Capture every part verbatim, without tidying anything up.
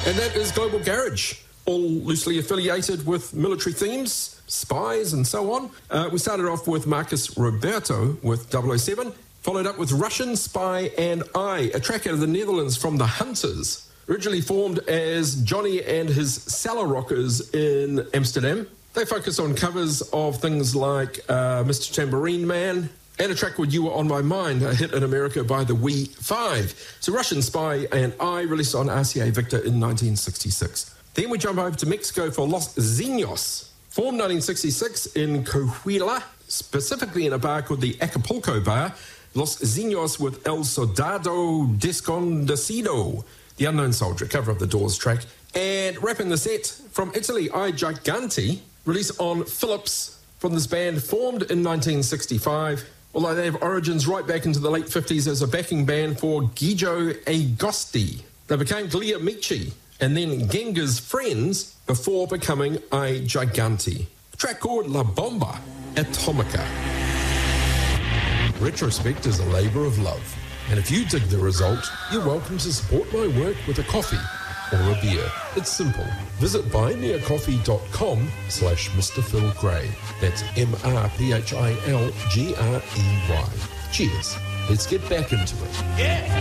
And that is Global Garage, all loosely affiliated with military themes, spies and so on. Uh, we started off with Marcus Roberto with double oh seven, followed up with Russian Spy and I, a track out of the Netherlands from The Hunters, originally formed as Johnny and his Cellar Rockers in Amsterdam. They focus on covers of things like uh, Mister Tambourine Man, and a track called You Were On My Mind, a hit in America by the Wee Five. So Russian Spy and I, released on R C A Victor in nineteen sixty-six. Then we jump over to Mexico for Los Zinos, formed nineteen sixty-six in Coahuila, specifically in a bar called the Acapulco Bar. Los Zinos with El Soldado Desconocido, the Unknown Soldier, cover of the Doors track. And wrapping the set from Italy, I Giganti, released on Philips from this band formed in nineteen sixty-five. Although they have origins right back into the late fifties as a backing band for Guido Agosti. They became Gli Amici and then Genga's Friends before becoming I Giganti. A track called La Bomba Atomica. Retrospect is a labour of love, and if you dig the result, you're welcome to support my work with a coffee or a beer. It's simple. Visit buymeacoffee.com slash Mr. Phil Gray. That's M R P H I L G R E Y. Cheers. Let's get back into it. Yeah.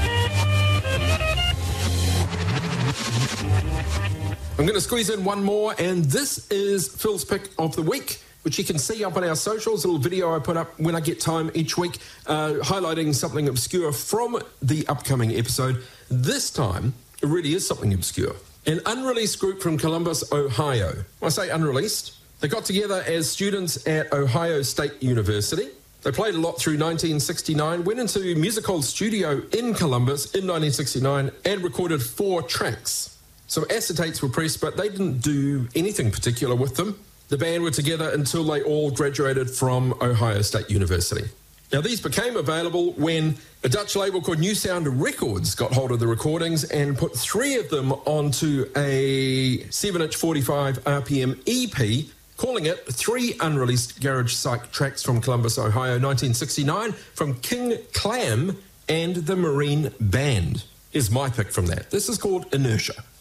I'm going to squeeze in one more, and this is Phil's pick of the week, which you can see up on our socials, a little video I put up when I get time each week, uh, highlighting something obscure from the upcoming episode. This time, it really is something obscure. An unreleased group from Columbus, Ohio. When I say unreleased, they got together as students at Ohio State University. They played a lot through nineteen sixty-nine, went into a music hall studio in Columbus in nineteen sixty-nine and recorded four tracks. Some acetates were pressed, but they didn't do anything particular with them. The band were together until they all graduated from Ohio State University. Now, these became available when a Dutch label called New Sound Records got hold of the recordings and put three of them onto a seven inch forty-five R P M E P, calling it Three Unreleased Garage Psych Tracks from Columbus, Ohio, nineteen sixty-nine, from King Clam and the Marine Band. Here's my pick from that. This is called Inertia.